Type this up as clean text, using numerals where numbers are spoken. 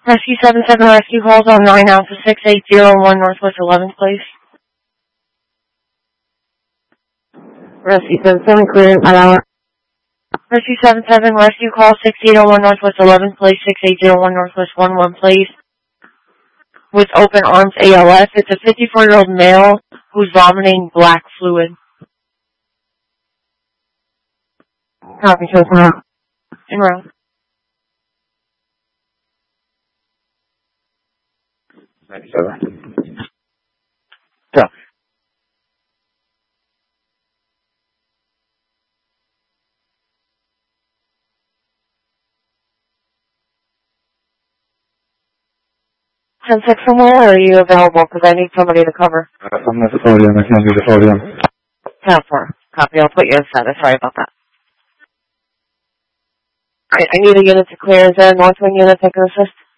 Rescue 77 rescue calls on 9 Alpha 6801 Northwest 11th, please. Rescue 77 clear, allow. Rescue 77 rescue call 6801 Northwest 11th, please. 6801 Northwest 11, please. With open arms ALS. It's a 54-year-old male who's vomiting black fluid. Copy, show now. En route. Go. 10-6 somewhere, or are you available? Because I need somebody to cover. I'm at the podium. I can't do the podium. 10-4. Copy. I'll put you in status. Sorry about that. I need a unit to clear. Is there a Northwind unit that can assist?